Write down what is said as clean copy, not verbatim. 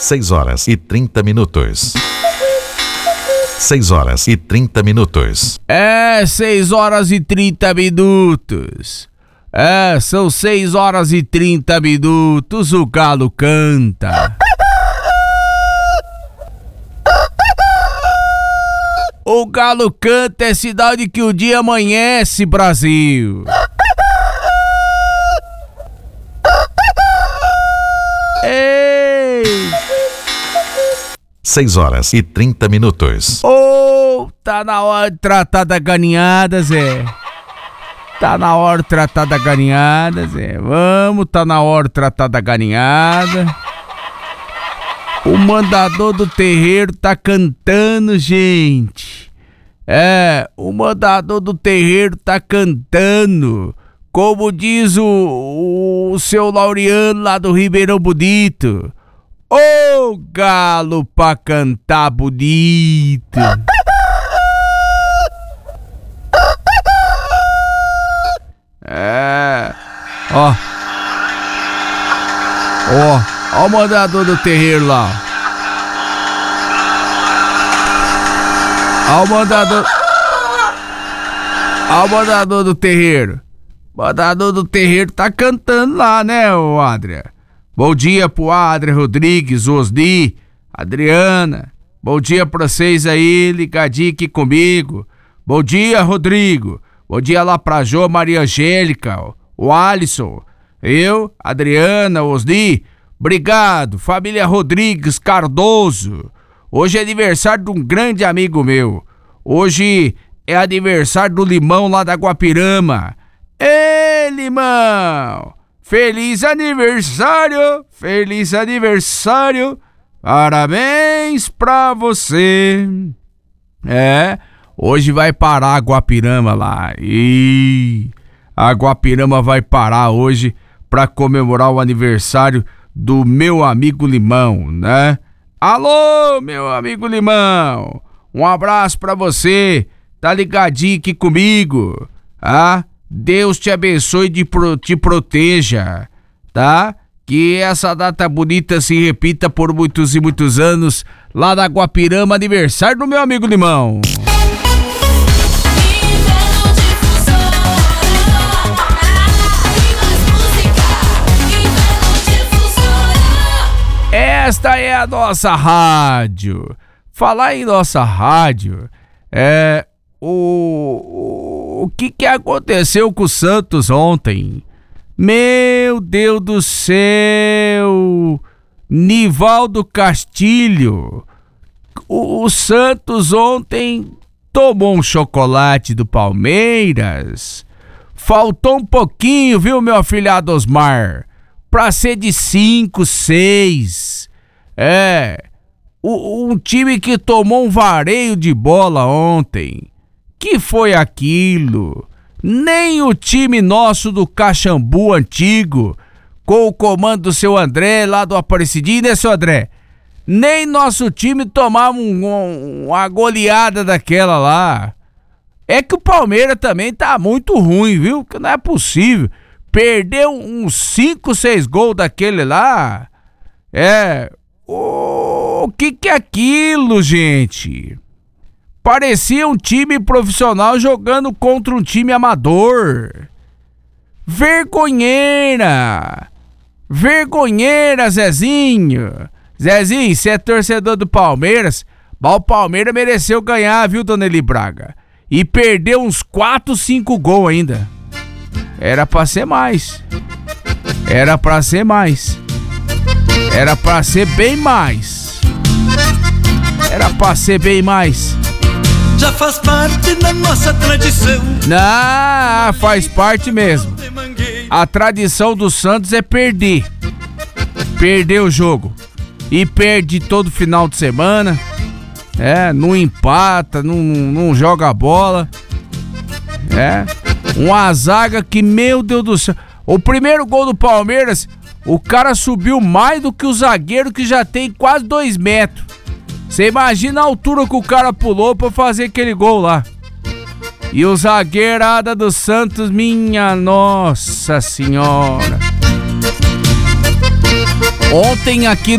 6h30. 6h30. É, 6h30. São 6h30. O galo canta. O galo canta é cidade que o dia amanhece, Brasil. Ei! 6h30. Tá na hora de tratar da galinhada, Zé. Tá na hora de tratar da galinhada, Zé. Vamos, tá na hora de tratar da galinhada. O mandador do terreiro tá cantando, gente. O mandador do terreiro tá cantando. Como diz o seu Laureano lá do Ribeirão Bonito. Ô galo pra cantar bonito. Ó o mandador do terreiro lá. Ó o mandador do terreiro. O mandador do terreiro tá cantando lá, né, ô Adria? Bom dia pro Adria Rodrigues, Osni, Adriana. Bom dia pra vocês aí, ligadinho aqui comigo. Bom dia, Rodrigo. Bom dia lá pra Jô, Maria Angélica, o Alisson. Eu, Adriana, Osni. Obrigado, família Rodrigues Cardoso. Hoje é aniversário de um grande amigo meu. Hoje é aniversário do Limão lá da Guapirama. Ei, Limão! Feliz aniversário! Feliz aniversário! Parabéns pra você! Hoje vai parar a Guapirama lá. A Guapirama vai parar hoje pra comemorar o aniversário do meu amigo Limão, né? Alô, meu amigo Limão! Um abraço pra você, tá ligadinho aqui comigo, Deus te abençoe e te proteja, tá? Que essa data bonita se repita por muitos e muitos anos lá na Guapirama, aniversário do meu amigo Limão. Esta é a nossa rádio. Falar em nossa rádio, o que aconteceu com o Santos ontem? Meu Deus do céu! Nivaldo Castilho. O Santos ontem tomou um chocolate do Palmeiras. Faltou um pouquinho, viu, meu afilhado Osmar? Pra ser de 5, 6. Um time que tomou um vareio de bola ontem. Que foi aquilo? Nem o time nosso do Caxambu antigo, com o comando do seu André lá do Aparecidinho, né, seu André? Nem nosso time tomava uma goleada daquela lá. É que o Palmeiras também tá muito ruim, viu? Que não é possível. Perdeu uns 5, 6 gols daquele lá. O que é aquilo, gente? Parecia um time profissional jogando contra um time amador. Vergonheira! Vergonheira, Zezinho! Zezinho, você é torcedor do Palmeiras, mas o Palmeiras mereceu ganhar, viu, Dona Eli Braga? E perdeu uns 4, 5 gols ainda. Era pra ser mais. Era pra ser mais. Era pra ser bem mais. Era pra ser bem mais. Já faz parte da nossa tradição. Não, faz parte mesmo. A tradição do Santos é perder. Perder o jogo. E perde todo final de semana. Não empata, não joga bola. Uma zaga que, meu Deus do céu. O primeiro gol do Palmeiras, o cara subiu mais do que o zagueiro, que já tem quase 2 metros. Você imagina a altura que o cara pulou pra fazer aquele gol lá. E o zagueirada do Santos, minha nossa senhora. Ontem aqui